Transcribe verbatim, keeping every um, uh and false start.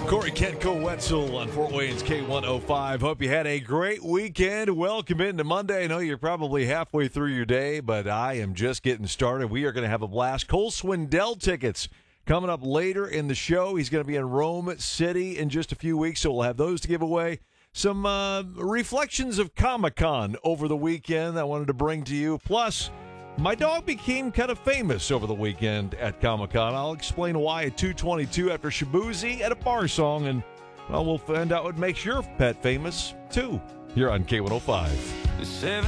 Corey Kenko Wetzel on Fort Wayne's K one oh five. Hope you had a great weekend. Welcome into Monday. I know you're probably halfway through your day, but I am just getting started. We are going to have a blast. Cole Swindell tickets coming up later in the show. He's going to be in Rome City in just a few weeks, so we'll have those to give away. Some uh, reflections of Comic-Con over the weekend I wanted to bring to you. Plus, my dog became kind of famous over the weekend at Comic-Con. I'll explain why at two twenty-two after Shabuzi at a bar song, and well, we'll find out what makes your pet famous, too, here on K one oh five. The seven